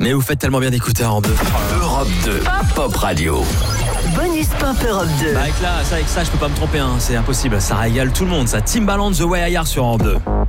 Mais vous faites tellement bien d'écouter Europe 2. Europe 2, Pop Radio. Bonus Pop Europe 2. Avec ça, je peux pas me tromper, hein. C'est impossible. Ça régale tout le monde. Ça Timbaland, The Way I Are sur Europe 2.